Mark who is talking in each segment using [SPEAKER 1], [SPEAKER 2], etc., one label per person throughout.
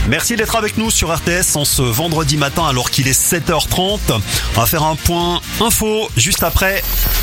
[SPEAKER 1] Merci d'être avec nous sur RTS en ce vendredi matin alors qu'il est 7h30. On va faire un point info juste après.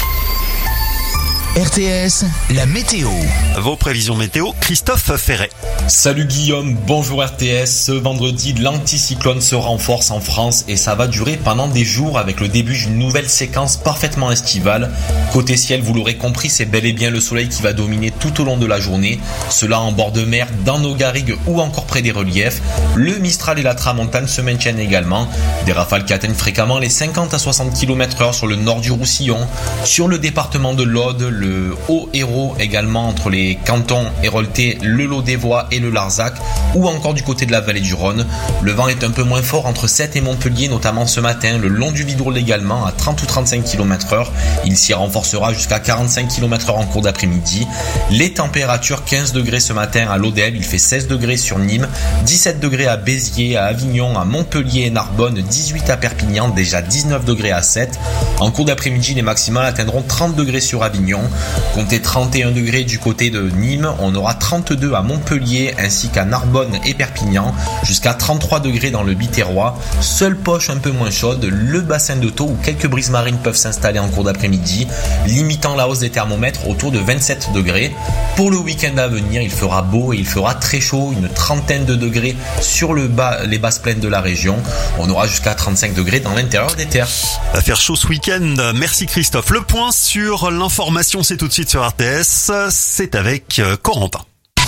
[SPEAKER 2] RTS, la météo.
[SPEAKER 1] Vos prévisions météo, Christophe Ferret.
[SPEAKER 3] Salut Guillaume, bonjour RTS. Ce vendredi, l'anticyclone se renforce en France et ça va durer pendant des jours avec le début d'une nouvelle séquence parfaitement estivale. Côté ciel, vous l'aurez compris, c'est bel et bien le soleil qui va dominer tout au long de la journée. Cela en bord de mer, dans nos garrigues ou encore près des reliefs. Le Mistral et la Tramontane se maintiennent également. Des rafales qui atteignent fréquemment les 50 à 60 km/h sur le nord du Roussillon. Sur le département de l'Aude, le Haut-Hérault également entre les cantons Héroltais, le Lot-des-Voies et le Larzac, ou encore du côté de la vallée du Rhône. Le vent est un peu moins fort entre Sète et Montpellier, notamment ce matin, le long du Vidrolles également à 30 ou 35 km/h. Il s'y renforcera jusqu'à 45 km/h en cours d'après-midi. Les températures, 15 degrés ce matin à l'Odève, il fait 16 degrés sur Nîmes, 17 degrés à Béziers, à Avignon, à Montpellier et Narbonne, 18 à Perpignan, déjà 19 degrés à Sète. En cours d'après-midi, les maximales atteindront 30 degrés sur Avignon. Comptez 31 degrés du côté de Nîmes, on aura 32 à Montpellier ainsi qu'à Narbonne et Perpignan, jusqu'à 33 degrés dans le Biterrois. Seule poche un peu moins chaude, le bassin de Thau où quelques brises marines peuvent s'installer en cours d'après-midi, limitant la hausse des thermomètres autour de 27 degrés. Pour le week-end à venir, il fera beau et il fera très chaud, une trentaine de degrés sur les basses plaines de la région. On aura jusqu'à 35 degrés dans l'intérieur des terres.
[SPEAKER 1] Va faire chaud ce week-end. Merci Christophe. Le point sur l'information, c'est tout de suite sur RTS. C'est avec Corentin.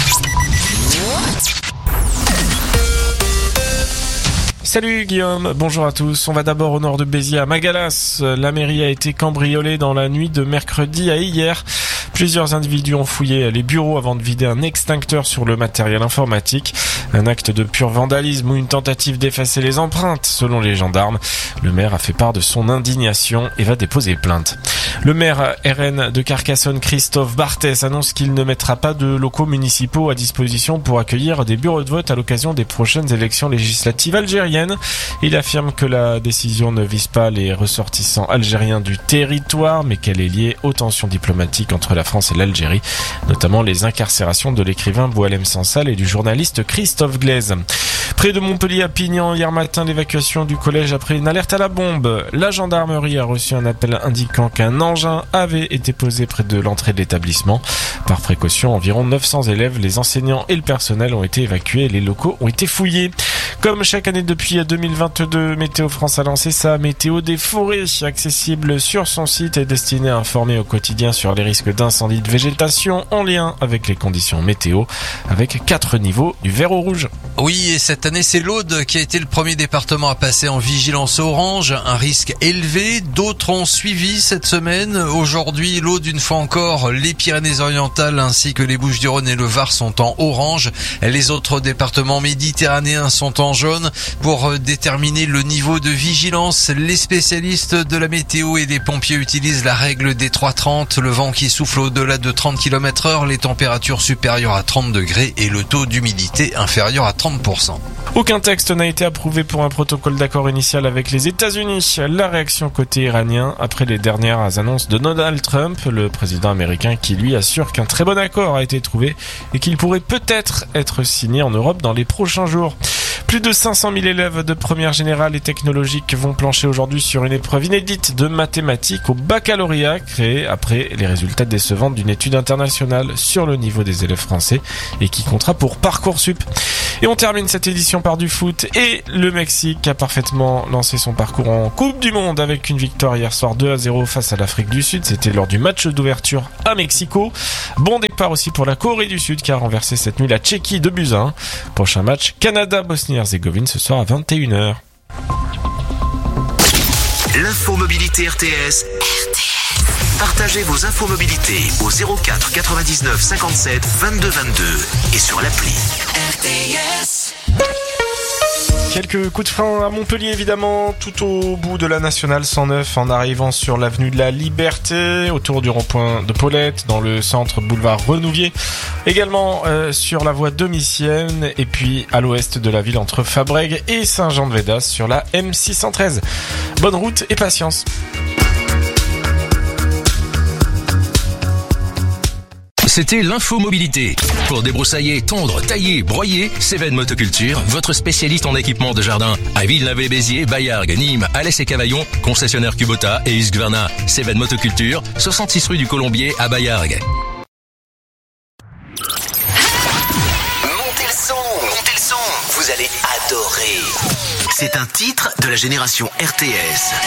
[SPEAKER 4] Salut Guillaume, bonjour à tous. On va d'abord au nord de Béziers à Magalas. La mairie a été cambriolée dans la nuit de mercredi à hier. Plusieurs individus ont fouillé les bureaux avant de vider un extincteur sur le matériel informatique. Un acte de pur vandalisme ou une tentative d'effacer les empreintes, selon les gendarmes. Le maire a fait part de son indignation et va déposer plainte. Le maire RN de Carcassonne, Christophe Barthès, annonce qu'il ne mettra pas de locaux municipaux à disposition pour accueillir des bureaux de vote à l'occasion des prochaines élections législatives algériennes. Il affirme que la décision ne vise pas les ressortissants algériens du territoire, mais qu'elle est liée aux tensions diplomatiques entre la France et l'Algérie, notamment les incarcérations de l'écrivain Boualem Sansal et du journaliste Christophe Glaise. Près de Montpellier à Pignan, hier matin, l'évacuation du collège après une alerte à la bombe. La gendarmerie a reçu un appel indiquant qu'un engin avait été posé près de l'entrée de l'établissement. Par précaution, environ 900 élèves, les enseignants et le personnel ont été évacués et les locaux ont été fouillés. Comme chaque année depuis 2022, Météo France a lancé sa météo des forêts, accessible sur son site et destinée à informer au quotidien sur les risques d'incendie de végétation en lien avec les conditions météo, avec 4 niveaux du vert au rouge.
[SPEAKER 5] Oui, et cette année, c'est l'Aude qui a été le premier département à passer en vigilance orange, un risque élevé. D'autres ont suivi cette semaine. Aujourd'hui, l'Aude, une fois encore, les Pyrénées-Orientales ainsi que les Bouches-du-Rhône et le Var sont en orange. Les autres départements méditerranéens sont en jaune. Pour déterminer le niveau de vigilance, les spécialistes de la météo et les pompiers utilisent la règle des 3,30. Le vent qui souffle au-delà de 30 km/h, les températures supérieures à 30 degrés et le taux d'humidité inférieur à 30%.
[SPEAKER 4] Aucun texte n'a été approuvé pour un protocole d'accord initial avec les États-Unis. La réaction côté iranien après les dernières annonces de Donald Trump, le président américain qui lui assure qu'un très bon accord a été trouvé et qu'il pourrait peut-être être signé en Europe dans les prochains jours. Plus de 500 000 élèves de première générale et technologique vont plancher aujourd'hui sur une épreuve inédite de mathématiques au baccalauréat créée après les résultats décevants d'une étude internationale sur le niveau des élèves français et qui comptera pour Parcoursup. Et on termine cette édition par du foot et le Mexique a parfaitement lancé son parcours en Coupe du Monde avec une victoire hier soir 2-0 face à l'Afrique du Sud. C'était lors du match d'ouverture à Mexico. Bon départ aussi pour la Corée du Sud qui a renversé cette nuit la Tchéquie 2-1. Prochain match Canada-Bosnie-Herzégovine ce soir à 21h.
[SPEAKER 2] L'infomobilité RTS. Partagez vos infomobilités au 04 99 57 22 22 et sur l'appli RTS.
[SPEAKER 4] Quelques coups de frein à Montpellier évidemment, tout au bout de la nationale 109 en arrivant sur l'avenue de la Liberté, autour du rond-point de Paulette, dans le centre boulevard Renouvier, également sur la voie Domitienne et puis à l'ouest de la ville entre Fabrègues et Saint-Jean-de-Védas sur la M613. Bonne route et patience.
[SPEAKER 6] C'était l'info mobilité. Pour débroussailler, tondre, tailler, broyer, Cévennes Motoculture, votre spécialiste en équipement de jardin. À Villeneuve-les-Béziers, Baillargues, Nîmes, Alès et Cavaillon, concessionnaire Kubota et Husqvarna. Cévennes Motoculture, 66 rue du Colombier à Baillargues.
[SPEAKER 2] Montez le son, vous allez adorer. C'est un titre de la génération RTS.